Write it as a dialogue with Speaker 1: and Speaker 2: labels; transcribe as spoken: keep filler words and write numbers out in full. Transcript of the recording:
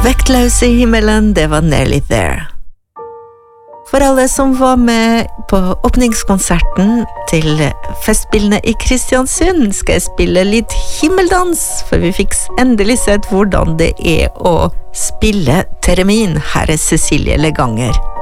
Speaker 1: Vektløse i himmelen, det var Nearly There. For alle som var med på åpningskonserten til festspillene i Kristiansund, skal jeg spille litt himmeldans, for vi fikk endelig sett hvordan det er å spille Termin. Her er Cecilie Leganger.